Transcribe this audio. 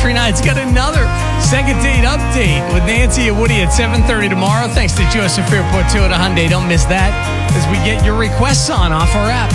Country Nights. Got another second date update with Nancy and Woody at 7:30 tomorrow. Thanks to Joseph Fairport Toyota Hyundai. Don't miss that as we get your requests on off our app.